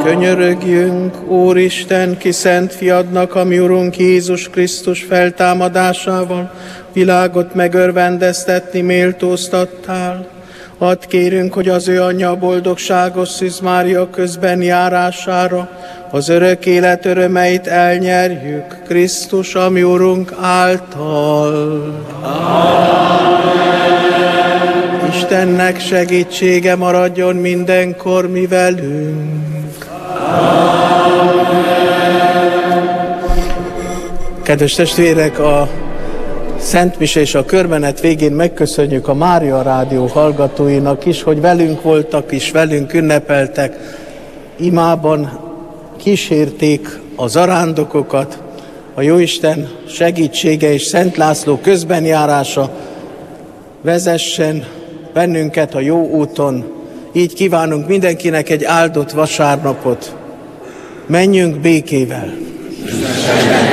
Könyörögjünk, Úristen, ki szent fiadnak, a mi Urunk Jézus Krisztus feltámadásával világot megörvendeztetni méltóztattál. Add kérünk, hogy az ő anyja boldogságos Szűz Mária közben járására az örök élet örömeit elnyerjük Krisztus, a mi Urunk által. Amen. Istennek segítsége maradjon mindenkor mi velünk. Amen. Kedves testvérek, a Szent Mise és a körmenet végén megköszönjük a Mária Rádió hallgatóinak is, hogy velünk voltak és velünk ünnepeltek. Imában kísérték a zarándokokat, a Jóisten segítsége és Szent László közbenjárása vezessen bennünket a jó úton. Így kívánunk mindenkinek egy áldott vasárnapot. Menjünk békével!